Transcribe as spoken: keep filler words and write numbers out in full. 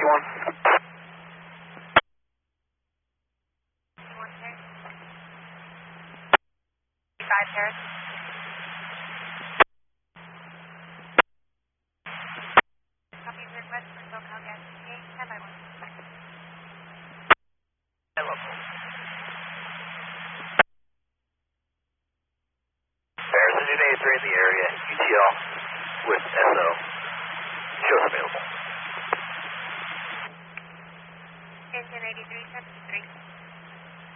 one. Five Harris. Copy the request for SoCal Gas eight, ten by one. Hello. Harrison, two eighty-three in the area.